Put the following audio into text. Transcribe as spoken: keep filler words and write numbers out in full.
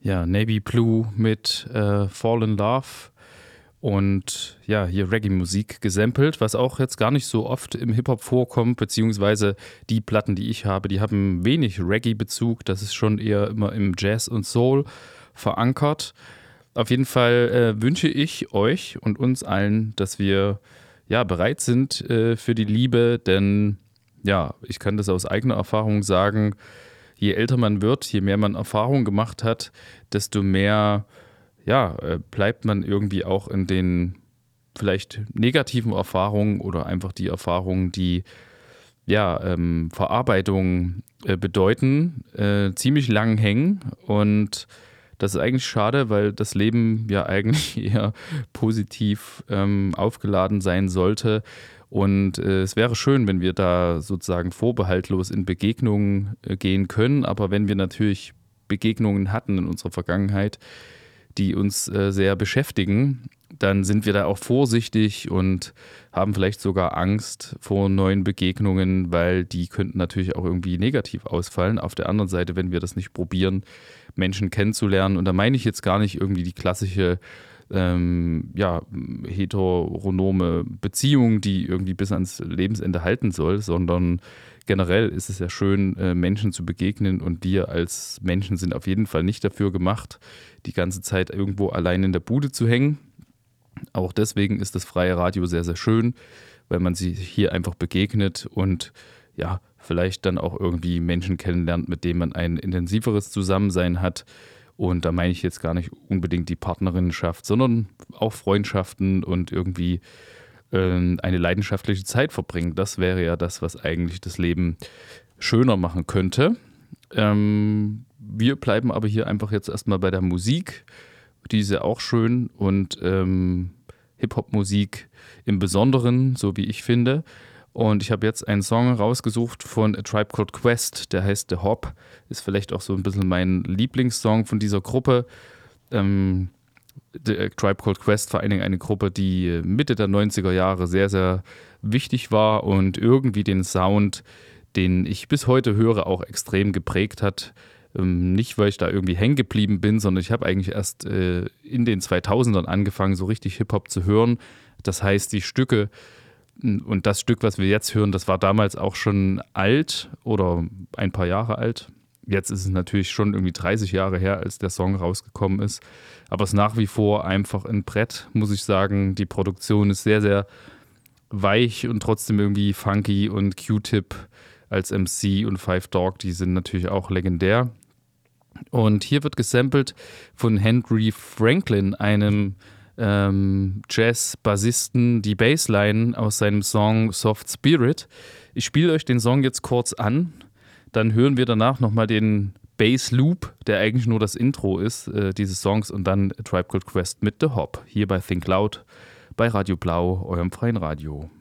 Ja, Navy Blue mit äh, Fall in Love und ja, hier Reggae-Musik gesampelt, was auch jetzt gar nicht so oft im Hip-Hop vorkommt, beziehungsweise die Platten, die ich habe, die haben wenig Reggae-Bezug, das ist schon eher immer im Jazz und Soul verankert. Auf jeden Fall äh, wünsche ich euch und uns allen, dass wir ja bereit sind äh, für die Liebe, denn ja, ich kann das aus eigener Erfahrung sagen, je älter man wird, je mehr man Erfahrung gemacht hat, desto mehr ja, äh, bleibt man irgendwie auch in den vielleicht negativen Erfahrungen oder einfach die Erfahrungen, die ja, ähm, Verarbeitung äh, bedeuten, äh, ziemlich lang hängen. Und das ist eigentlich schade, weil das Leben ja eigentlich eher positiv ähm, aufgeladen sein sollte. Und äh, es wäre schön, wenn wir da sozusagen vorbehaltlos in Begegnungen äh, gehen können. Aber wenn wir natürlich Begegnungen hatten in unserer Vergangenheit, die uns äh, sehr beschäftigen, dann sind wir da auch vorsichtig und haben vielleicht sogar Angst vor neuen Begegnungen, weil die könnten natürlich auch irgendwie negativ ausfallen. Auf der anderen Seite, wenn wir das nicht probieren, Menschen kennenzulernen, und da meine ich jetzt gar nicht irgendwie die klassische ähm, ja, heteronome Beziehung, die irgendwie bis ans Lebensende halten soll, sondern generell ist es ja schön, äh, Menschen zu begegnen, und wir als Menschen sind auf jeden Fall nicht dafür gemacht, die ganze Zeit irgendwo allein in der Bude zu hängen. Auch deswegen ist das freie Radio sehr, sehr schön, weil man sich hier einfach begegnet und ja, vielleicht dann auch irgendwie Menschen kennenlernt, mit denen man ein intensiveres Zusammensein hat. Und da meine ich jetzt gar nicht unbedingt die Partnerinnenschaft, sondern auch Freundschaften und irgendwie äh, eine leidenschaftliche Zeit verbringen. Das wäre ja das, was eigentlich das Leben schöner machen könnte. Ähm, wir bleiben aber hier einfach jetzt erstmal bei der Musik. Die ist ja auch schön, und ähm, Hip-Hop-Musik im Besonderen, so wie ich finde. Und ich habe jetzt einen Song rausgesucht von A Tribe Called Quest, der heißt The Hop. Ist vielleicht auch so ein bisschen mein Lieblingssong von dieser Gruppe. Ähm, The A Tribe Called Quest, vor allen Dingen eine Gruppe, die Mitte der neunziger Jahre sehr, sehr wichtig war und irgendwie den Sound, den ich bis heute höre, auch extrem geprägt hat. Ähm, nicht, weil ich da irgendwie hängen geblieben bin, sondern ich habe eigentlich erst äh, in den zweitausendern angefangen, so richtig Hip-Hop zu hören. Das heißt, die Stücke und das Stück, was wir jetzt hören, das war damals auch schon alt oder ein paar Jahre alt. Jetzt ist es natürlich schon irgendwie dreißig Jahre her, als der Song rausgekommen ist. Aber es ist nach wie vor einfach ein Brett, muss ich sagen. Die Produktion ist sehr, sehr weich und trotzdem irgendwie funky, und Q-Tip als M C und Five Dog, die sind natürlich auch legendär. Und hier wird gesampelt von Henry Franklin, einem ähm, Jazz-Bassisten, die Bassline aus seinem Song Soft Spirit. Ich spiele euch den Song jetzt kurz an, dann hören wir danach nochmal den Bass-Loop, der eigentlich nur das Intro ist, äh, dieses Songs, und dann A Tribe Called Quest mit The Hop, hier bei Think Loud, bei Radio Blau, eurem freien Radio.